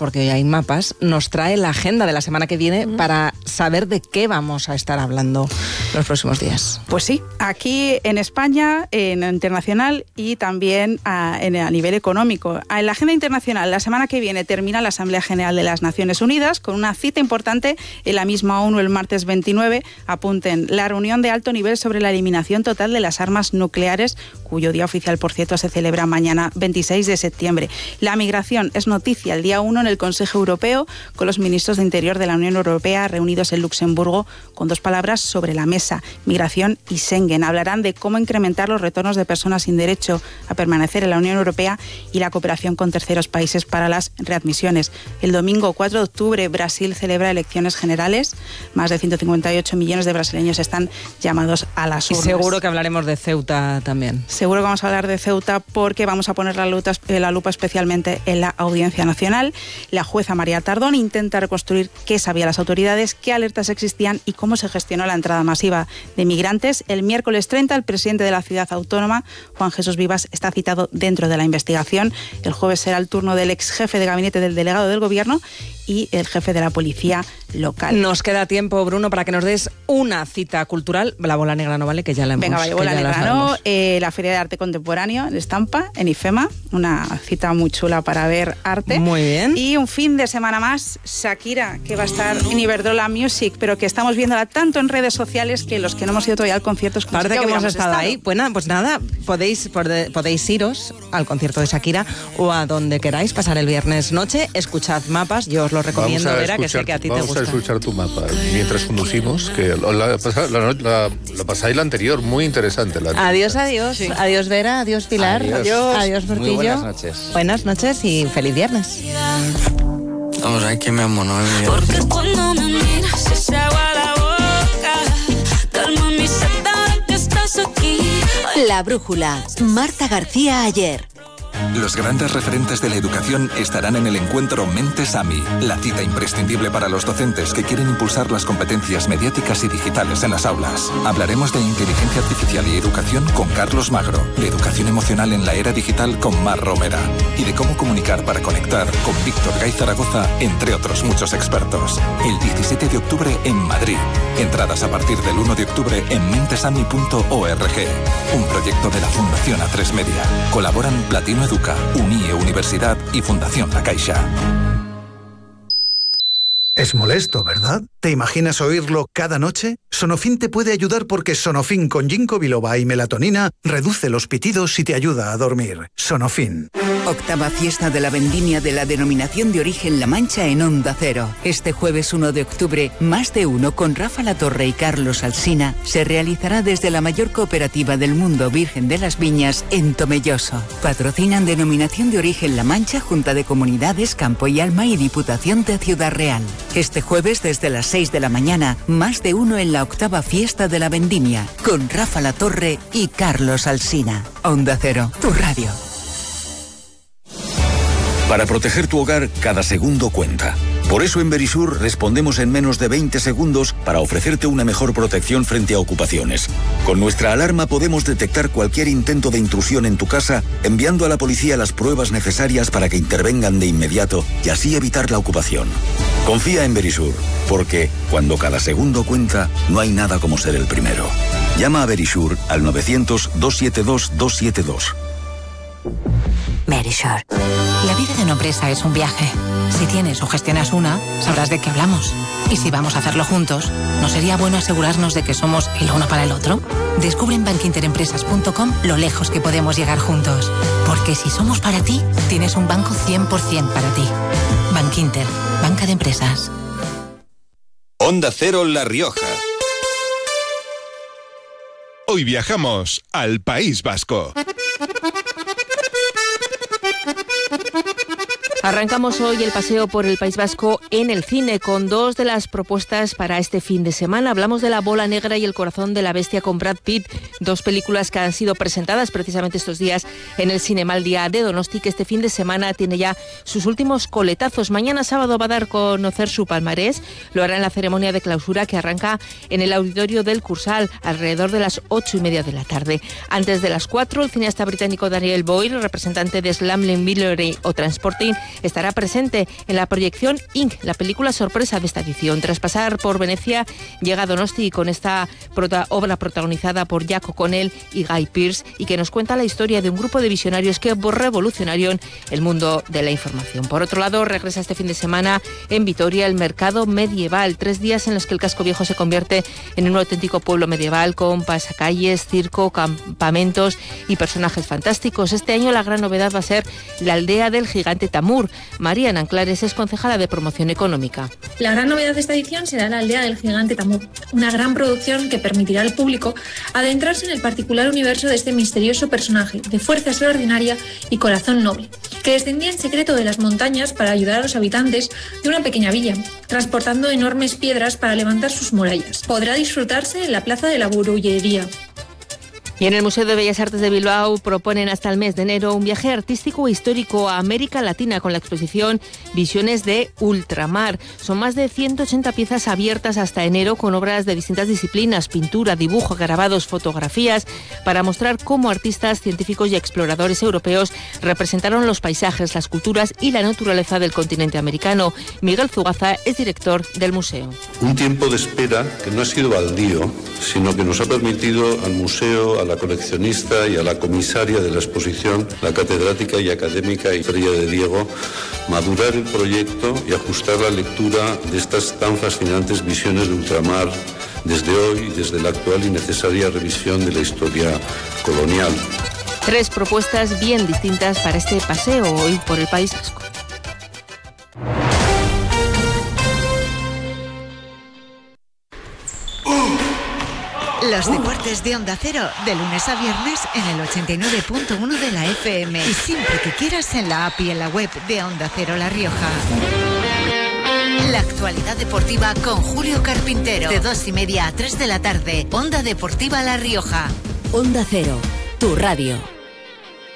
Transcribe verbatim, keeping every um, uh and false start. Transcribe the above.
porque hoy hay mapas, nos trae la agenda de la semana que viene uh-huh. para saber de qué vamos a estar hablando los próximos días. Pues sí, aquí en España, en internacional y también a, en, a nivel económico. En la agenda internacional, la semana que viene termina la Asamblea General de las Naciones Unidas con una cita importante en la misma ONU el martes veintinueve. Apunten, la reunión de alto nivel sobre la eliminación total de las armas nucleares, cuyo día oficial, por cierto, se celebra mañana veintiséis de septiembre. La migración es noticia el día uno en el Consejo Europeo, con los ministros de Interior de la Unión Europea reunidos en Luxemburgo, con dos palabras sobre la mesa: migración y Schengen. Hablarán de cómo incrementar los retornos de personas sin derecho a permanecer en la Unión Europea y la cooperación con terceros países para las readmisiones. El domingo cuatro de octubre, Brasil celebra elecciones generales. Más de ciento cincuenta y ocho millones de brasileños están llamados a las urnas. Y seguro que hablaremos de Ceuta también. Seguro que vamos a hablar de Ceuta porque vamos a poner la lupa, la lupa especialmente en la Audiencia Nacional. La jueza María Tardón intenta reconstruir qué sabían las autoridades, qué alertas existían y cómo se gestionó la entrada masiva de migrantes. El miércoles treinta, el presidente de la ciudad autónoma, Juan Jesús Vivas, está citado dentro de la investigación. El jueves será el turno del ex jefe de gabinete del delegado del gobierno y el jefe de la policía local. Nos queda tiempo, Bruno, para que nos des una cita cultural. La bola negra no vale, que ya la hemos. Venga, vaya, bola negra no. Eh, la Feria de Arte Contemporáneo en Estampa, en IFEMA. Una cita muy chula para ver arte. Muy bien. Y un fin de semana más, Shakira, que va a estar en Iberdrola Music, pero que estamos viéndola tanto en redes sociales que los que no hemos ido todavía al concierto es como parece si que hemos estado, estado ahí. Bueno, pues nada, podéis, podéis iros al concierto de Shakira o a donde queráis pasar el viernes noche. Escuchad mapas, yo os lo recomiendo, Vera, que sé que a ti te gusta. Vamos a escuchar tu mapa mientras conducimos, que la, la, la, la, la pasáis la anterior, muy interesante. La adiós, adiós. Sí. Adiós, Vera, adiós, Pilar. Adiós. Adiós, Portillo. Muy buenas noches. Buenas noches y feliz viernes. Vamos, ay, que me amo, no me porque cuando me miras se agua la boca, calma mi sed ahora que estás aquí. La Brújula, Marta García Ayer. Los grandes referentes de la educación estarán en el encuentro Mentes A M I, la cita imprescindible para los docentes que quieren impulsar las competencias mediáticas y digitales en las aulas. Hablaremos de inteligencia artificial y educación con Carlos Magro, de educación emocional en la era digital con Mar Romera y de cómo comunicar para conectar con Víctor Gay Zaragoza, entre otros muchos expertos. El diecisiete de octubre en Madrid. Entradas a partir del uno de octubre en mentesami punto org. Un proyecto de la Fundación A tres Media. Colaboran Platino Educa, Unie Universidad y Fundación La Caixa. Es molesto, ¿verdad? ¿Te imaginas oírlo cada noche? Sonofin te puede ayudar porque Sonofin con ginkgo biloba y melatonina reduce los pitidos y te ayuda a dormir. Sonofin. Octava fiesta de la vendimia de la denominación de origen La Mancha en Onda Cero. Este jueves uno de octubre, más de uno con Rafa Latorre y Carlos Alsina se realizará desde la mayor cooperativa del mundo Virgen de las Viñas en Tomelloso. Patrocinan denominación de origen La Mancha, Junta de Comunidades, Campo y Alma y Diputación de Ciudad Real. Este jueves desde las seis de la mañana, más de uno en la octava fiesta de la vendimia, con Rafa Latorre y Carlos Alsina. Onda Cero, tu radio. Para proteger tu hogar, cada segundo cuenta. Por eso en Verisur respondemos en menos de veinte segundos para ofrecerte una mejor protección frente a ocupaciones. Con nuestra alarma podemos detectar cualquier intento de intrusión en tu casa, enviando a la policía las pruebas necesarias para que intervengan de inmediato y así evitar la ocupación. Confía en Verisur, porque cuando cada segundo cuenta, no hay nada como ser el primero. Llama a Verisur al novecientos, doscientos setenta y dos, doscientos setenta y dos. Verisure. La vida de una empresa es un viaje. Si tienes o gestionas una, sabrás de qué hablamos. Y si vamos a hacerlo juntos, ¿no sería bueno asegurarnos de que somos el uno para el otro? Descubre en bankinterempresas punto com lo lejos que podemos llegar juntos. Porque si somos para ti, tienes un banco cien por ciento para ti. Bankinter, banca de empresas. Onda Cero La Rioja. Hoy viajamos al País Vasco. Arrancamos hoy el paseo por el País Vasco en el cine con dos de las propuestas para este fin de semana. Hablamos de La Bola Negra y El Corazón de la Bestia con Brad Pitt, dos películas que han sido presentadas precisamente estos días en el Cinemaldia de Donosti, que este fin de semana tiene ya sus últimos coletazos. Mañana sábado va a dar a conocer su palmarés, lo hará en la ceremonia de clausura que arranca en el auditorio del Cursal alrededor de las ocho y media de la tarde. Antes de las cuatro, el cineasta británico Daniel Boyle, representante de Slamline Villeray o Transporting, estará presente en la proyección Inc, la película sorpresa de esta edición. Tras pasar por Venecia, llega a Donosti con esta prota- obra protagonizada por Jack O'Connell y Guy Pearce y que nos cuenta la historia de un grupo de visionarios que revolucionaron el mundo de la información. Por otro lado, regresa este fin de semana en Vitoria el mercado medieval, tres días en los que el casco viejo se convierte en un auténtico pueblo medieval con pasacalles, circo, campamentos y personajes fantásticos. Este año la gran novedad va a ser la aldea del gigante Tamur. María Nanclares es concejala de promoción económica. La gran novedad de esta edición será la aldea del gigante Tamur, una gran producción que permitirá al público adentrarse en el particular universo de este misterioso personaje de fuerza extraordinaria y corazón noble, que descendía en secreto de las montañas para ayudar a los habitantes de una pequeña villa, transportando enormes piedras para levantar sus murallas. Podrá disfrutarse en la Plaza de la Burullería. Y en el Museo de Bellas Artes de Bilbao proponen hasta el mes de enero un viaje artístico e histórico a América Latina con la exposición Visiones de Ultramar. Son más de ciento ochenta piezas abiertas hasta enero con obras de distintas disciplinas, pintura, dibujo, grabados, fotografías, para mostrar cómo artistas, científicos y exploradores europeos representaron los paisajes, las culturas y la naturaleza del continente americano. Miguel Zugaza es director del museo. Un tiempo de espera que no ha sido baldío, sino que nos ha permitido al museo, a la coleccionista y a la comisaria de la exposición, la catedrática y académica Estrella de Diego, madurar el proyecto y ajustar la lectura de estas tan fascinantes visiones de ultramar desde hoy, desde la actual y necesaria revisión de la historia colonial. Tres propuestas bien distintas para este paseo hoy por el País Vasco. Los deportes de Onda Cero, de lunes a viernes en el ochenta y nueve punto uno de la F M. Y siempre que quieras en la app y en la web de Onda Cero La Rioja. La actualidad deportiva con Julio Carpintero. De dos y media a tres de la tarde. Onda Deportiva La Rioja. Onda Cero, tu radio.